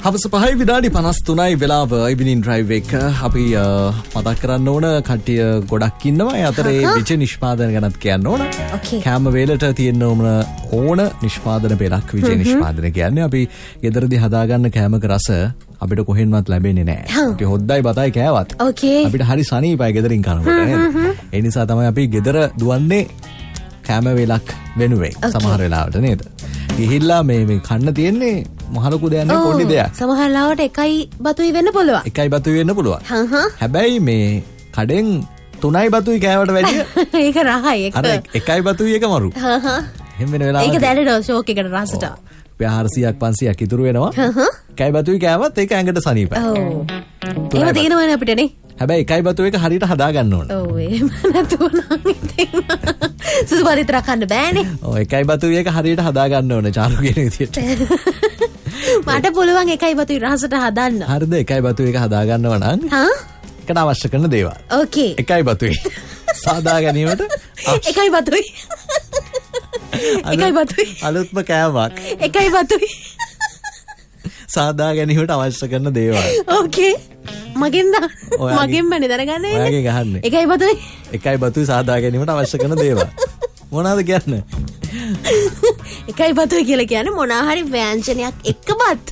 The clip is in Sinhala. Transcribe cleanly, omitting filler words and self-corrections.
හවස 5:53 වෙලාව ඉවිනින් ඩ්‍රයිව් එක අපි මතක් කරන්න ඕන කට්ටිය ගොඩක් ඉන්නවා. ඒ අතරේ විජේ නිෂ්පාදන ගැනත් කියන්න ඕන. කැම වේලට තියෙන ඕන නිෂ්පාදන පෙරක් විජේ නිෂ්පාදන කියන්නේ අපි ගෙදරදී හදාගන්න කැමක රස අපිට කොහෙන්වත් ලැබෙන්නේ නැහැ. අපි හොද්දයි බතයි කෑවත් අපිට හරි සනීපයි ගෙදරින් කනකොට නේද? ඒ නිසා තමයි අපි ගෙදර දුවන්නේ කැම වේලක් වෙනුවෙන් සමහර වෙලාවට නේද? ගිහිල්ලා මේ කන්න තියෙන්නේ මහලොකු දෙයක් නෙවෙයි පොඩි දෙයක්. සමහර ලාවට එකයි බතුයි වෙන්න පුළුවන්. එකයි බතුයි වෙන්න පුළුවන්. හැබැයි මේ කඩෙන් 3යි බතුයි කෑවට වැඩිය ඒක රහයි එක. අර එකයි බතුයි එක මරු. එහෙම වෙන වෙලාවක ඒක දැනෙනවා ෂෝක් එකට රසට. 400ක් 500ක් ඉතුරු වෙනවා. එකයි බතුයි කෑවත් ඒක ඇඟට සනීපයි. ඒව තියෙනවනේ අපිට නේ. හැබැයි එකයි බතුයි එක හරියට හදා ගන්න ඕන. ඔව් එහෙම නැතුව නම් ඉතින් සුදු පරිතර කන්න බෑනේ. ඔව් එකයි බතුයි එක හරියට හදා ගන්න ඕන චාරු කියන විදියට. මට පුළුවන් එකයි බතුයි රසට හදන්න. හරිද? එකයි බතුයි එක හදා ගන්නවා නම් එකට අවශ්‍ය කරන දේවල්. ඕකේ. එකයි බතුයි සාදා ගැනීමට එකයි බතුයි. එකයි බතුයි. අලුත්ම කෑමක්. එකයි බතුයි. සාදා ගැනීමට අවශ්‍ය කරන දේවල්. ඕකේ. මගෙන්ද මගෙන්මනේ දැනගන්නේ. ඔයාගෙන් අහන්නේ. එකයි බතුයි. එකයි බතුයි සාදා ගැනීමට අවශ්‍ය කරන දේවල්. මොනවද කියන්නේ? එකයි බතුයි කියලා කියන්නේ මොනවා හරි ව්‍යංජනයක් එක්ක බත්.